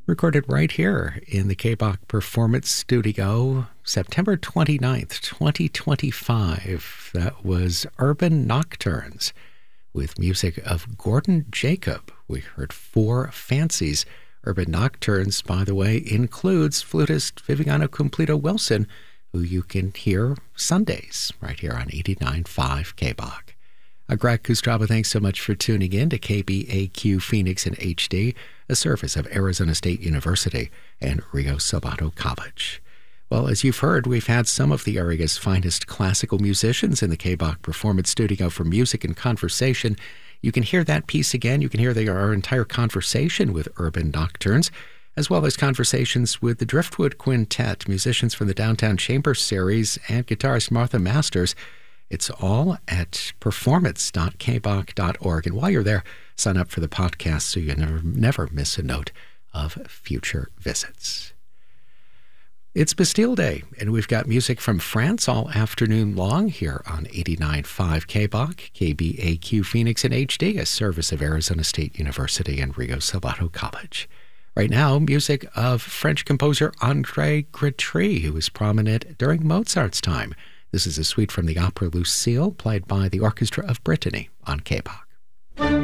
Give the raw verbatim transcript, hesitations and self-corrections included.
Recorded right here in the K B O C Performance Studio, September twenty-ninth, twenty twenty-five. That was Urban Nocturnes with music of Gordon Jacob. We heard Four Fancies. Urban Nocturnes, by the way, includes flutist Viviana Cumplido Wilson, who you can hear Sundays right here on eighty-nine point five K B O C. Uh, Greg Kustraba, thanks so much for tuning in to K B A Q Phoenix in H D, a service of Arizona State University and Rio Salado College. Well, as you've heard, we've had some of the area's finest classical musicians in the K B O C Performance Studio for music and conversation. You can hear that piece again. You can hear the, our entire conversation with Urban Nocturnes, as well as conversations with the Driftwood Quintet, musicians from the Downtown Chamber series, and guitarist Martha Masters. It's all at performance dot k b o c dot org. And while you're there, sign up for the podcast so you never, never miss a note of future visits. It's Bastille Day, and we've got music from France all afternoon long here on eighty-nine point five K B O C, K B A Q Phoenix in H D, a service of Arizona State University and Rio Salado College. Right now, music of French composer André Grétry, who was prominent during Mozart's time. This is a suite from the opera Lucille, played by the Orchestra of Brittany on K B O C.